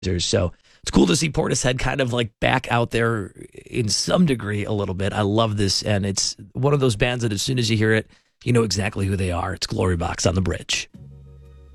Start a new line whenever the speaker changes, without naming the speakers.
So it's cool to see Portishead kind of like back out there in some degree a little bit. I love this, and it's one of those bands that as soon as you hear it, you know exactly who they are. It's Glory Box on the Bridge.